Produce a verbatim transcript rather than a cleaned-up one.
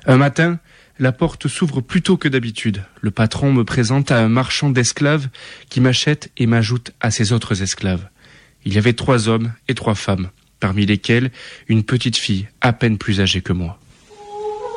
Un matin, la porte s'ouvre plus tôt que d'habitude. Le patron me présente à un marchand d'esclaves qui m'achète et m'ajoute à ses autres esclaves. Il y avait trois hommes et trois femmes, parmi lesquels une petite fille à peine plus âgée que moi.